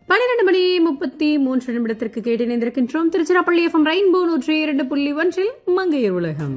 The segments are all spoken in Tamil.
12 மணி 33 நிமிடத்திற்கு கேட்டு இணைந்திருக்கின்றோம். திருச்சிராப்பள்ளி FM ரெயின்போ 102.1 மங்கையர் உலகம்.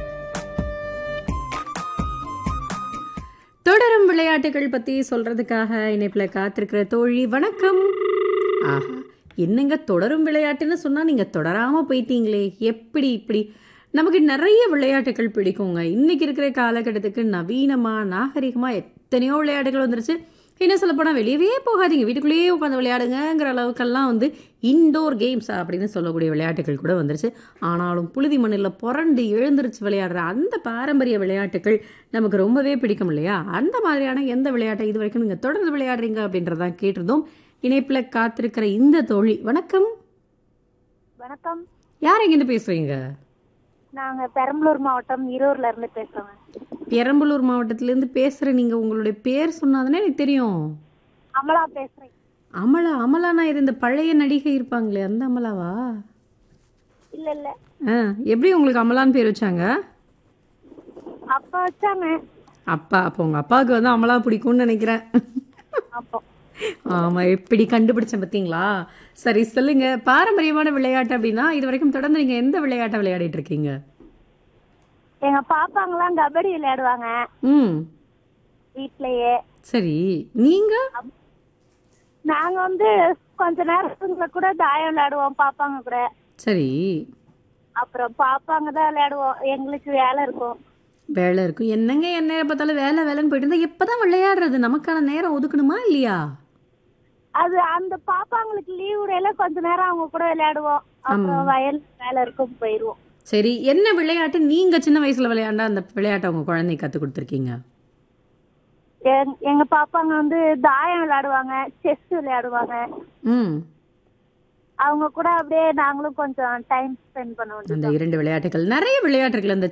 தொடரும் விளையாட்டுகள் பத்தி சொல்றதுக்காக இணைப்புல காத்திருக்கிற தோழி வணக்கம். ஆஹா, என்னங்க தொடரும் விளையாட்டுன்னு சொன்னா நீங்க தொடராம போயிட்டீங்களே, எப்படி இப்படி? நமக்கு நிறைய விளையாட்டுகள் பிடிக்குங்க. இன்னைக்கு இருக்கிற காலகட்டத்துக்கு நவீனமா நாகரிகமா எத்தனையோ விளையாட்டுகள் வந்துருச்சு. என்ன சொல்ல போனால் வெளியவே போகாதீங்க, வீட்டுக்குள்ளேயே உட்காந்து விளையாடுங்கிற அளவுக்கெல்லாம் இன்டோர் கேம்ஸ் அப்படின்னு சொல்லக்கூடிய விளையாட்டுகள் கூட வந்துருச்சு. ஆனாலும் புழுதி மண்ணில் புரண்டு எழுந்திருச்சு விளையாடுற அந்த பாரம்பரிய விளையாட்டுகள் நமக்கு ரொம்பவே பிடிக்கும் இல்லையா? அந்த மாதிரியான எந்த விளையாட்டை இது வரைக்கும் நீங்கள் தொடர்ந்து விளையாடுறீங்க அப்படின்றதான் கேட்டிருந்தோம். இணைப்பில் காத்திருக்கிற இந்த தோழி வணக்கம். வணக்கம். யார் எங்கேருந்து பேசுறீங்க? நாங்க பெரம்பலூர் மாவட்டம் ஈரோர்ல இருந்து பேசுறோம். பெரம்பலூர் மாவட்டத்திலேருந்து பேசுகிற நீங்கள் உங்களுடைய பேர் சொன்னாதானே எனக்கு தெரியும். அமலா பேசுறேன். அமலா? அமலானா இது இந்த பழைய நடிகை இருப்பாங்களே அந்த அமலாவா? இல்ல இல்ல. எப்படி உங்களுக்கு அமலான்னு பேர் வச்சாங்க? அப்பா வச்சாங்க. அப்போ உங்க அப்பாவுக்கு அமலா பிடிக்கும்னு நினைக்கிறேன். ஆமா, எப்படி கண்டுபிடிச்சேன் பார்த்தீங்களா? சரி சொல்லுங்க, பாரம்பரியமான விளையாட்டு அப்படின்னா இது வரைக்கும் தொடர்ந்து நீங்க எந்த விளையாட்டை விளையாடிட்டு இருக்கீங்க? எங்க பாப்பாங்கெல்லாம் கபடி விளையாடுவாங்க வீட்லயே. சரி, நீங்க? நாங்க கொஞ்ச நேரத்துக்குள்ள கூட தாயம் விளையாடுவோம் பாப்பாங்க கூட. சரி. அப்புறம் பாப்பாங்க தான் விளையாடுவோம், எங்களுக்கு வேலை இருக்கும். வேலை இருக்கும் என்னங்க? என்ன நேரம் பார்த்தாலும் வேலை வேலைன்னு போயிட்டு இருந்தா எப்பதான் விளையாடுறது? நமக்கான நேரம் ஒதுக்கணுமா இல்லையா? அது அந்த பாப்பாங்களுக்கு லீவ் விடையில கொஞ்ச நேரம் அவங்க கூட விளையாடுவோம். அப்புறம் வயல் வேலை இருக்கும் போயிருவோம். சரி, என்ன விளையாட்டு நீங்க சின்ன வயசுல விளையாண்டா அந்த விளையாட்டை உங்க குழந்தைக்கு கத்து கொடுத்துருக்கீங்க? எங்க பாப்பாங்க தாயம் விளையாடுவாங்க, செஸ் விளையாடுவாங்க. அவங்க கூட அப்படியே நாங்களும் கொஞ்சம் டைம் ஸ்பெண்ட் பண்ணுவோம். அந்த 2 விளையாட்டுகள், நிறைய விளையாட்டுகள் அந்த